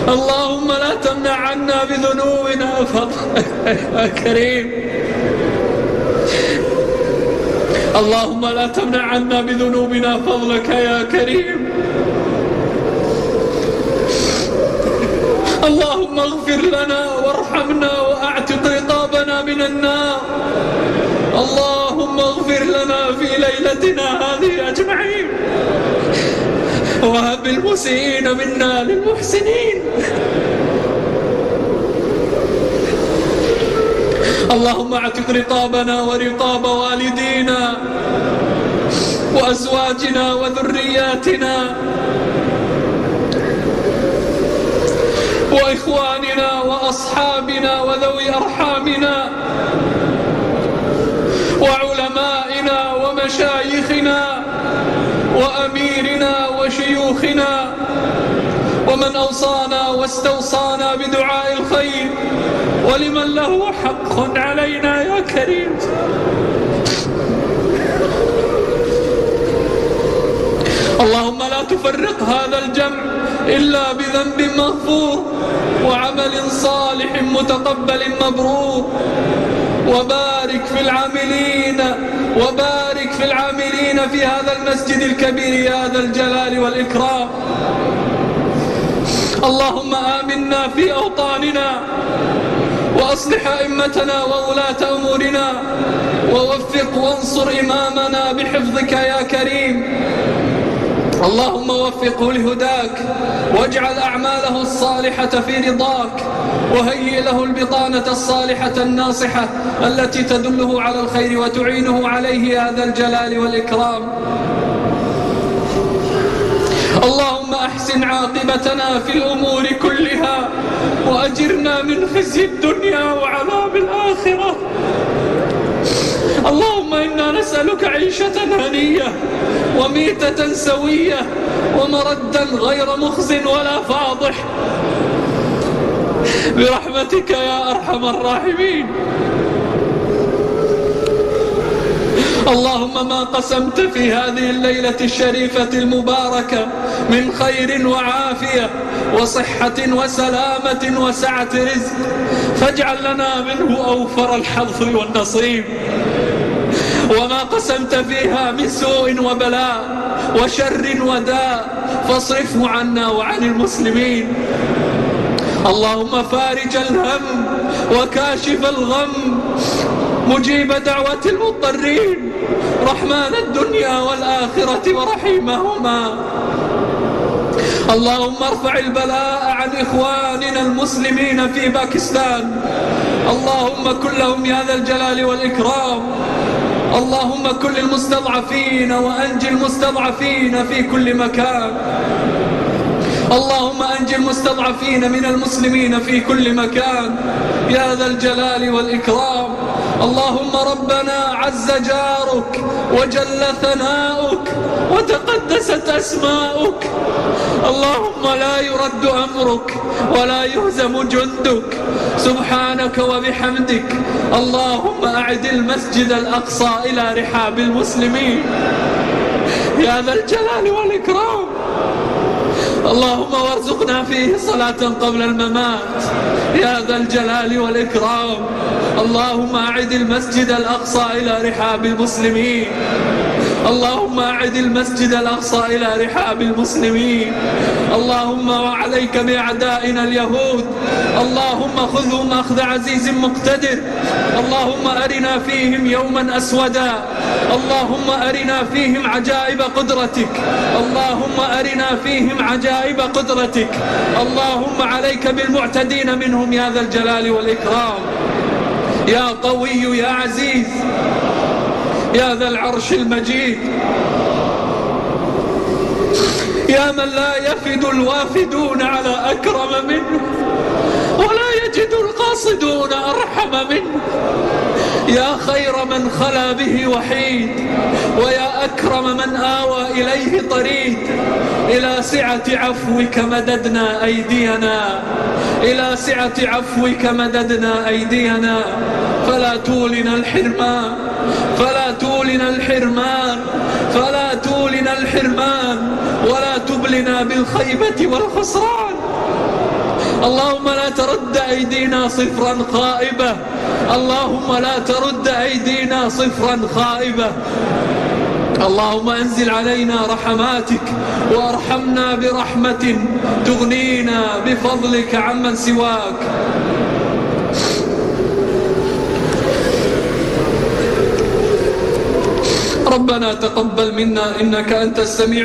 اللهم لا تمنع عنا بذنوبنا فضلك يا كريم. اللهم لا تمنع عنا بذنوبنا فضلك يا كريم. اللهم اغفر لنا وارحمنا واعتق رقابنا من النار. اللهم اغفر لنا في ليلتنا هذه أجمعين، وهب المسيئين منا للمحسنين. اللهم اعتق رقابنا ورقاب والدينا وأزواجنا وذرياتنا وإخواننا وأصحابنا وذوي أرحامنا وعلمائنا ومشايخنا وأميرنا وشيوخنا ومن أوصانا واستوصانا بدعاء الخير ولمن له حق علينا يا كريم. اللهم لا تفرق هذا الجمع إلا بذنب مغفور وعمل صالح متقبل مبرور. وبارك في العاملين في هذا المسجد الكبير يا ذا الجلال والإكرام. اللهم آمنا في أوطاننا وأصلح أئمتنا وولاة أمورنا ووفق وانصر إمامنا بحفظك يا كريم. اللهم وفقه لهداك واجعل أعماله الصالحة في رضاك وهيئ له البطانة الصالحة الناصحة التي تدله على الخير وتعينه عليه يا ذا الجلال والإكرام. اللهم أحسن عاقبتنا في الأمور كلها وأجرنا من خزي الدنيا وعذاب الآخرة. اللهم إنا نسألك عيشة هنية وميتة سوية ومردا غير مخز ولا فاضح برحمتك يا أرحم الراحمين. اللهم ما قسمت في هذه الليلة الشريفة المباركة من خير وعافية وصحة وسلامة وسعة رزق فاجعل لنا منه أوفر الحظ والنصيب. وما قسمت فيها من سوء وبلاء وشر وداء فاصرفه عنا وعن المسلمين. اللهم فارج الهم وكاشف الغم مجيب دعوة المضطرين رحمن الدنيا والآخرة ورحيمهما. اللهم ارفع البلاء عن إخواننا المسلمين في باكستان. اللهم كن لهم يا ذا الجلال والإكرام. اللهم كن للمستضعفين وأنجي المستضعفين في كل مكان. اللهم أنجي المستضعفين من المسلمين في كل مكان يا ذا الجلال والإكرام. اللهم ربنا عز جارك وجل ثناؤك وتقدست أسماؤك. اللهم لا يرد أمرك ولا يهزم جندك سبحانك وبحمدك. اللهم أعد المسجد الأقصى إلى رحاب المسلمين يا ذا الجلال والإكرام. اللهم وارزقنا فيه صلاة قبل الممات يا ذا الجلال والإكرام. اللهم أعد المسجد الأقصى إلى رحاب المسلمين. اللهم أعد المسجد الأقصى إلى رحاب المسلمين. اللهم وعليك بأعدائنا اليهود. اللهم خذهم أخذ عزيز مقتدر. اللهم أرنا فيهم يوما أسودا. اللهم أرنا فيهم عجائب قدرتك. اللهم أرنا فيهم عجائب قدرتك. اللهم عليك بالمعتدين منهم يا ذا الجلال والإكرام. يا قوي يا عزيز يا ذا العرش المجيد. يا من لا يفد الوافدون على أكرم منه ولا يجد القاصدون أرحم منه. يا خير من خلا به وحيد ويا أكرم من آوى إليه طريد. إلى سعة عفوك مددنا أيدينا. إلى سعة عفوك مددنا أيدينا فلا تولنا الحرمان. فلا تولنا الحرمان. فلا تولنا الحرمان ولا تبلنا بالخيبة والخسران. اللهم لا ترد أيدينا صفرا خائبة، اللهم لا ترد أيدينا صفرا خائبة. اللهم أنزل علينا رحماتك وارحمنا برحمة تغنينا بفضلك عمن سواك. ربنا تقبل منا إنك أنت السميع